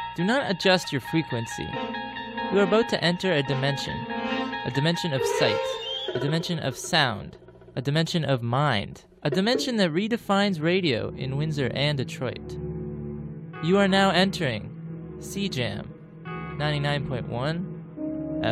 Do not adjust your frequency. You are about to enter a dimension of sight, a dimension of sound, a dimension of mind, a dimension that redefines radio in Windsor and Detroit. You are now entering CJAM 99.1